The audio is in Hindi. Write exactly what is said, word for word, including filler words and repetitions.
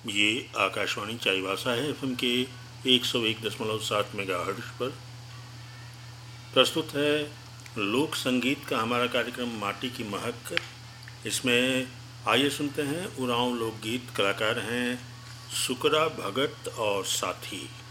ये आकाशवाणी चाईबासा है एफएम के एक सौ एक दशमलव सात मेगाहर्ट्ज़ पर। प्रस्तुत है लोक संगीत का हमारा कार्यक्रम माटी की महक। इसमें आइए सुनते हैं उरांव लोकगीत। कलाकार हैं सुकरा भगत और साथी।